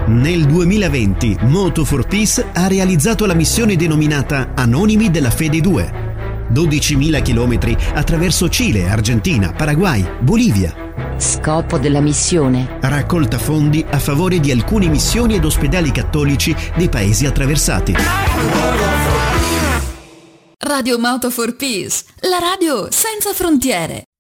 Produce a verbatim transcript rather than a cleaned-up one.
Nel duemilaventi Moto for Peace ha realizzato la missione denominata Anonimi della Fede due. dodicimila chilometri attraverso Cile, Argentina, Paraguay, Bolivia. Scopo della missione: raccolta fondi a favore di alcune missioni ed ospedali cattolici dei paesi attraversati. Radio Moto for Peace, la radio senza frontiere.